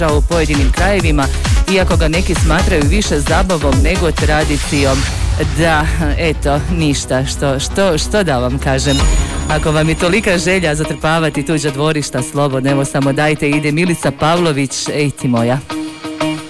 u pojedinim krajevima, iako ga neki smatraju više zabavom nego tradicijom. Da, eto, ništa, što da vam kažem. Ako vam je tolika želja zatrpavati tuđa dvorišta, slobodno, evo samo dajte, ide Milica Pavlović, ej ti moja.